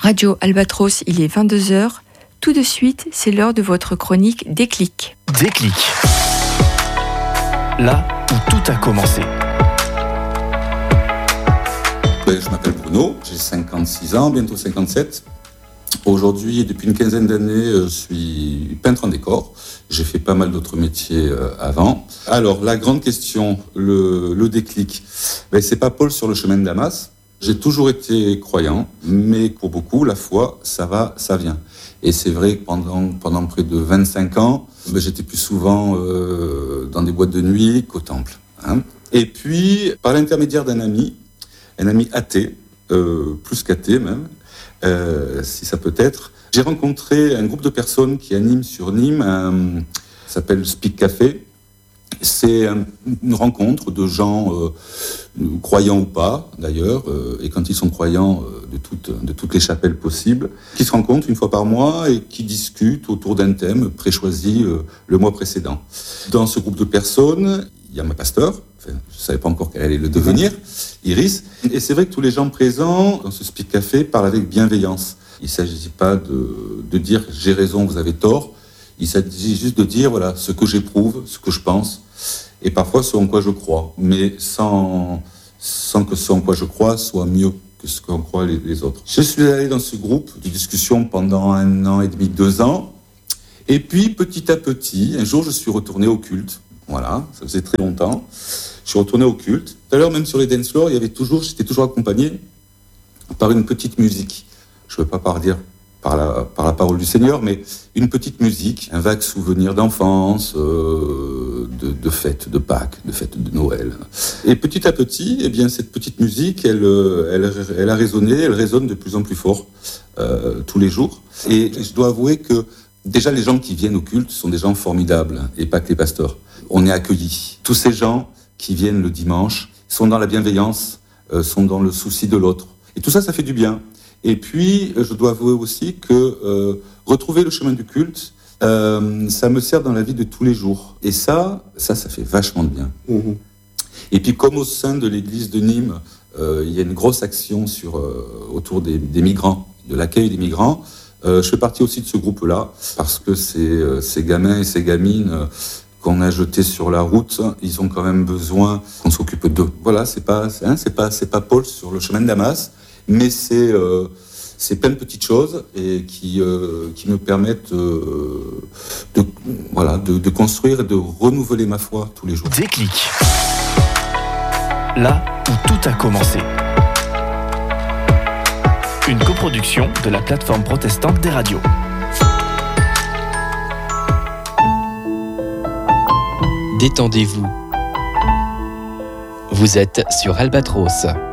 Radio Albatros, il est 22h. Tout de suite, c'est l'heure de votre chronique Déclic. Déclic. Là où tout a commencé. Je m'appelle Bruno, j'ai 56 ans, bientôt 57. Aujourd'hui, depuis une quinzaine d'années, je suis peintre en décor. J'ai fait pas mal d'autres métiers avant. Alors, la grande question, le déclic, c'est pas Paul sur le chemin de Damas. J'ai toujours été croyant, mais pour beaucoup, la foi, ça va, ça vient. Et c'est vrai que pendant près de 25 ans, j'étais plus souvent dans des boîtes de nuit qu'au temple. Et puis, par l'intermédiaire d'un ami athée, plus qu'athée même, si ça peut être, j'ai rencontré un groupe de personnes qui animent sur Nîmes, ça s'appelle Speak Café. C'est une rencontre de gens croyants ou pas, d'ailleurs, et quand ils sont croyants, de toutes les chapelles possibles, qui se rencontrent une fois par mois et qui discutent autour d'un thème préchoisi le mois précédent. Dans ce groupe de personnes, il y a ma pasteur, je ne savais pas encore quel allait le devenir, Iris, et c'est vrai que tous les gens présents dans ce Speak Café parlent avec bienveillance. Il ne s'agit pas de dire « j'ai raison, vous avez tort », il s'agit juste de dire voilà, ce que j'éprouve, ce que je pense, et parfois ce en quoi je crois, mais sans que ce en quoi je crois soit mieux que ce qu'en croient les autres. Je suis allé dans ce groupe de discussion pendant 1 an et demi, 2 ans, et puis petit à petit, un jour je suis retourné au culte. Voilà, ça faisait très longtemps. Je suis retourné au culte. Tout à l'heure, même sur les dance floors, j'étais toujours accompagné par une petite musique. Je ne veux pas parler par la parole du Seigneur, mais une petite musique, un vague souvenir d'enfance, de fêtes de Pâques, de fêtes de Noël. Et petit à petit, cette petite musique, elle a résonné, elle résonne de plus en plus fort tous les jours. Et je dois avouer que déjà, les gens qui viennent au culte sont des gens formidables, et pas que les pasteurs. On est accueillis. Tous ces gens qui viennent le dimanche sont dans la bienveillance, sont dans le souci de l'autre. Et tout ça, ça fait du bien. Et puis, je dois avouer aussi que retrouver le chemin du culte, ça me sert dans la vie de tous les jours. Et ça fait vachement de bien. Mmh. Et puis, comme au sein de l'église de Nîmes, il y a une grosse action autour des migrants, de l'accueil des migrants, je fais partie aussi de ce groupe-là, parce que ces gamins et ces gamines qu'on a jetés sur la route, ils ont quand même besoin qu'on s'occupe d'eux. Voilà, c'est pas Paul sur le chemin de Damas, mais c'est plein de petites choses et qui me permettent de construire et de renouveler ma foi tous les jours. Déclic. Là où tout a commencé. Une coproduction de la plateforme protestante des radios. Détendez-vous. Vous êtes sur Albatros.